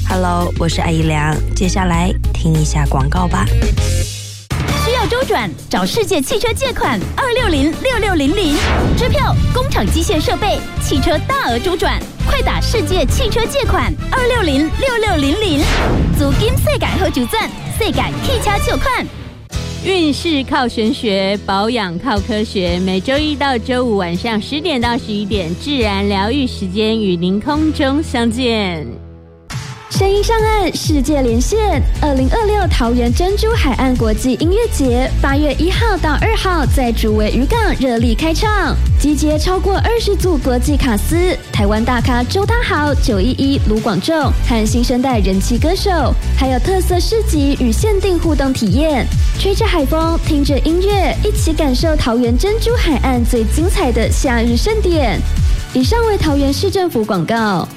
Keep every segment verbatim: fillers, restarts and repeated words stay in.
Hello， 我是艾怡良，接下来听一下广告吧。 需要周转，找世界汽车借款二六零六六零零，支票、工厂机械设备、汽车大额周转，快打世界汽车借款二六零六六零零，租金世界好就赚，世界汽车借款。 运势靠玄学，保养靠科学。每周一到周五晚上十点到十一点，自然疗愈时间与您空中相见。 声音上岸，世界连线。二零二六桃园珍珠海岸国际音乐节，八月一号到二号在竹围渔港热力开唱，集结超过二十组国际卡司，台湾大咖周汤豪、九一一、卢广仲和新生代人气歌手，还有特色市集与限定互动体验。吹着海风，听着音乐，一起感受桃园珍珠海岸最精彩的夏日盛典。以上为桃园市政府广告。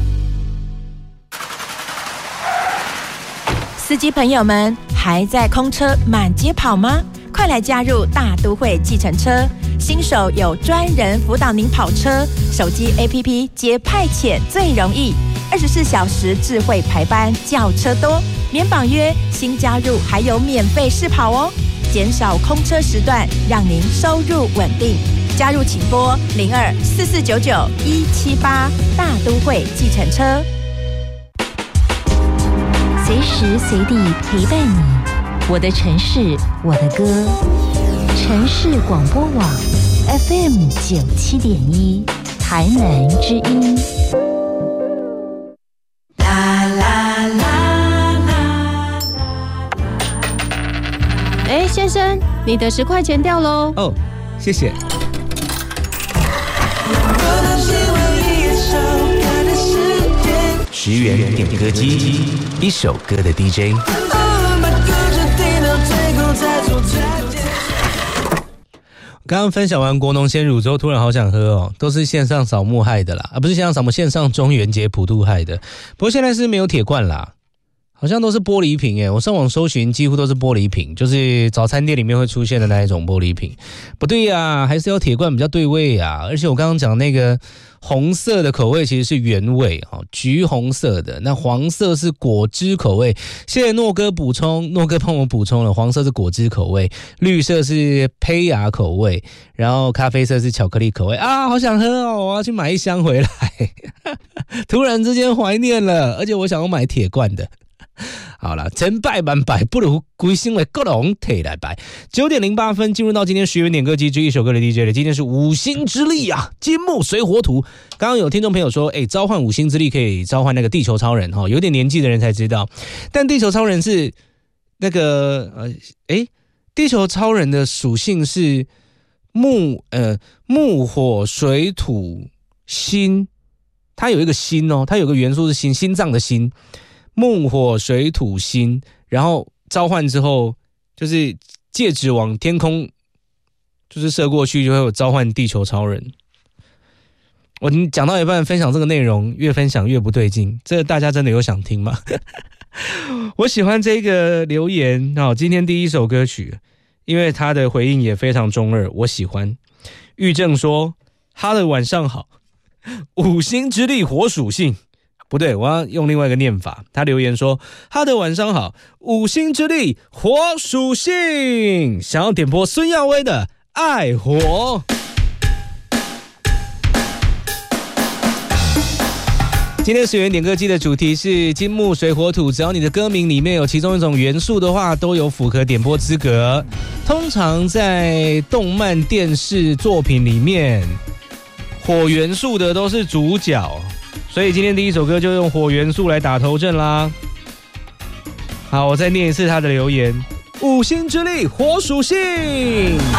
司机朋友们，还在空车满街跑吗？快来加入大都会计程车，新手有专人辅导您跑车，手机 A P P 接派遣最容易，二十四小时智慧排班，叫车多，免绑约，新加入还有免费试跑哦，减少空车时段，让您收入稳定。加入请拨零二四四九九一七八，大都会计程车。 随时随地陪伴你，我的城市，我的歌。城市广播网 F M 九七点一，台南之音。 啦啦啦啦！ 哎，先生，你的十块钱掉喽。 哦，谢谢。十元点歌机，一首歌的 D J。刚刚分享完国农鲜乳之后，突然好想喝哦，都是线上扫墓害的啦，啊，不是线上扫墓，线上中元节普渡害的。不过现在是没有铁罐啦，好像都是玻璃瓶耶。我上网搜寻，几乎都是玻璃瓶，就是早餐店里面会出现的那一种玻璃瓶。不对呀，还是要铁罐比较对味呀。而且我刚刚讲那个红色的口味其实是原味，橘红色的，那黄色是果汁口味。谢谢诺哥补充，诺哥帮我补充了，黄色是果汁口味，绿色是胚芽口味，然后咖啡色是巧克力口味啊，好想喝哦，我要去买一箱回来。突然之间怀念了，而且我想要买铁罐的。好了，成败万败不如归心为各龙提来败。九点零八分，进入到今天十元点歌机之一首歌的 D J 了。今天是五星之力啊，金木水火土。刚刚有听众朋友说，哎，召唤五星之力可以召唤那个地球超人哈，有点年纪的人才知道。但地球超人是那个呃，哎，地球超人的属性是木呃木火水土心，它有一个心哦，它有个元素是心，心脏的心。木火水土心，然后召唤之后，就是戒指往天空就是射过去，就会有召唤地球超人。我讲到一半分享这个内容，越分享越不对劲，这大家真的有想听吗？我喜欢这个留言，好，今天第一首歌曲，因为他的回应也非常中二，我喜欢。玉正说：“哈的晚上好，五星之力火属性。”不对，我要用另外一个念法。他留言说：“哈的晚上好，五星之力火属性，想要点播孙耀威的《爱火》。”今天十元点歌机的主题是金木水火土，只要你的歌名里面有其中一种元素的话，都有符合点播资格。通常在动漫电视作品里面，火元素的都是主角。所以今天第一首歌就用火元素来打头阵啦。好，我再念一次他的留言：五星之力，火属性。爱